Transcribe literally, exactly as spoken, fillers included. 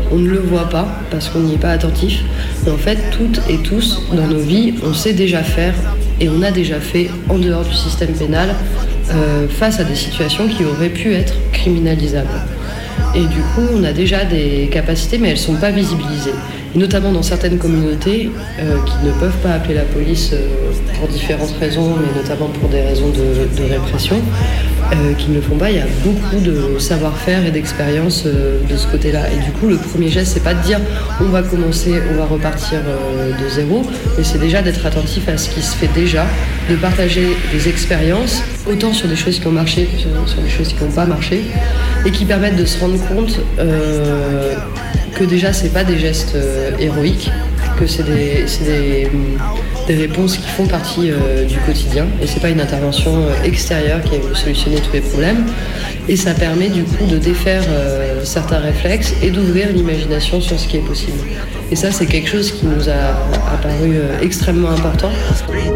on ne le voit pas parce qu'on n'y est pas attentif. Mais en fait, toutes et tous, dans nos vies, on sait déjà faire et on a déjà fait en dehors du système pénal euh, face à des situations qui auraient pu être criminalisables. Et du coup, on a déjà des capacités, mais elles ne sont pas visibilisées. Et notamment dans certaines communautés euh, qui ne peuvent pas appeler la police euh, pour différentes raisons, mais notamment pour des raisons de, de répression, euh, qui ne le font pas. Il y a beaucoup de savoir-faire et d'expérience euh, de ce côté-là. Et du coup, le premier geste, c'est pas de dire on va commencer, on va repartir euh, de zéro, mais c'est déjà d'être attentif à ce qui se fait déjà, de partager des expériences, autant sur des choses qui ont marché que sur, sur des choses qui n'ont pas marché, et qui permettent de se rendre compte euh, que déjà c'est pas des gestes euh, héroïques, que c'est des, c'est des, des réponses qui font partie euh, du quotidien, et c'est pas une intervention euh, extérieure qui va solutionner tous les problèmes. Et ça permet du coup de défaire euh, certains réflexes et d'ouvrir l'imagination sur ce qui est possible. Et ça, c'est quelque chose qui nous a apparu euh, extrêmement important.